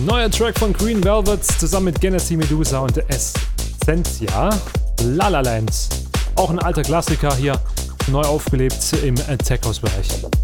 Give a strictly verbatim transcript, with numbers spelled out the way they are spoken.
Neuer Track von Green Velvet zusammen mit Genesee Medusa und Essentia, La La Land. Auch ein alter Klassiker hier, neu aufgelebt im Tech-House-Bereich.